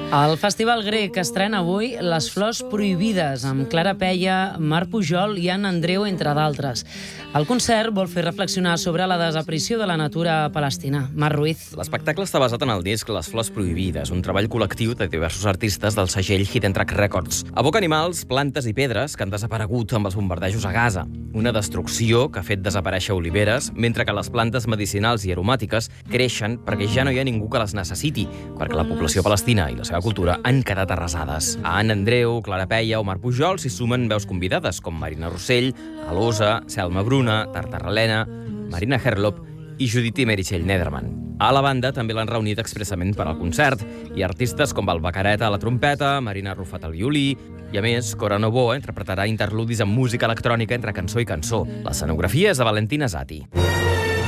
El Festival Grec estrena avui Les Flors Prohibides, amb Clara Peia, Marc Pujol i Anna Andreu, entre d'altres. El concert vol fer reflexionar sobre la desaparició de la natura palestina. Marc Ruiz. L'espectacle està basat en el disc Les Flors Prohibides, un treball col·lectiu de diversos artistes del segell Hidden Track Records. Evoca animals, plantes i pedres que han desaparegut amb els bombardejos a Gaza. Una destrucció que ha fet desaparèixer oliveres, mentre que les plantes medicinals i aromàtiques creixen perquè ja no hi ha ningú que les necessiti, perquè la població palestina i la seva cultura han quedat arrasades. A Anna Andreu, Clara Peia o Marc Pujol s'hi sumen veus convidades com Marina Rossell, Alosa, Selma Bruna, Tartarrelena, Marina Herlop i Judith Meritxell Nederman. A la banda també l'han reunit expressament per al concert, i artistes com el Bacareta a la trompeta, Marina Rufat al violí, i a més, Cora Novoa interpretarà interludis amb música electrònica entre cançó i cançó. L'escenografia és de Valentina Zati.